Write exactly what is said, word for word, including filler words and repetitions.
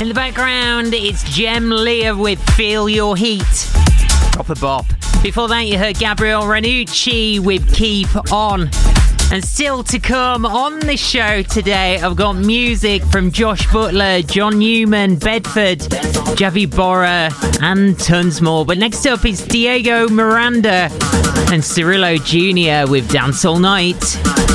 In the background, it's Jem Leah with Feel Your Heat. Proper bop. Before that, you heard Gabriel Ranucci with Keep On. And still to come on this show today, I've got music from Josh Butler, John Newman, Bedford, Javi Borra, and tons more. But next up is Diego Miranda and Cirillo Junior with Dance All Night.